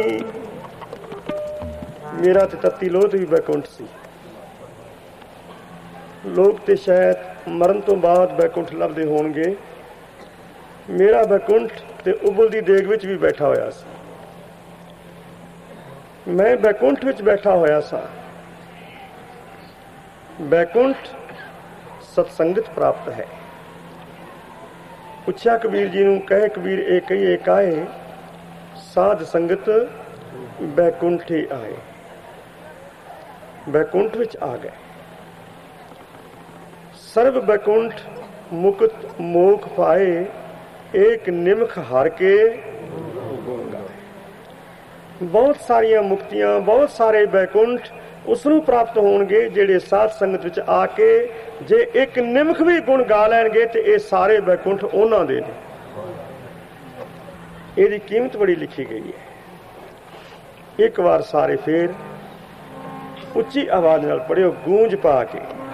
मेरा ते तत्ती लोथ भी बैकुंठ सी। लोग ते शायद मरण तो बाद बैकुंठ लभदे होणगे, मेरा बैकुंठ ते उबलदी देग विच भी बैठा होया सी। मैं बैकुंठ विच बैठा होया सा। बैकुंठ सत्संगत प्राप्त है। पुछया कबीर जी नूं, कहे कबीर एक कहिए काए, साध संगत बैकुंठ ही आए। बैकुंठ विच आ गए। सर्व बैकुंठ मुक्त मोख पाए, एक निमख हार के गुण गाए। बहुत सारिया मुक्तियां, बहुत सारे बैकुंठ उसनूं प्राप्त होणगे ਜਿਹੜੇ ਸਾਧ ਸੰਗਤ ਵਿੱਚ ਆ ਕੇ ਜੇ ਇੱਕ ਨਿਮਖ ਵੀ ਗੁਣ ਗਾ ਲੈਣਗੇ ਤੇ ਇਹ ਸਾਰੇ ਬੈਕੁੰਠ ਉਹਨਾਂ ਦੇ ਨੇ। ਇਹਦੀ ਕੀਮਤ ਬੜੀ ਲਿਖੀ ਗਈ ਹੈ। ਇੱਕ ਵਾਰ ਸਾਰੇ ਫੇਰ ਉੱਚੀ ਆਵਾਜ਼ ਨਾਲ ਪੜਿਓ, ਗੂੰਜ ਪਾ ਕੇ।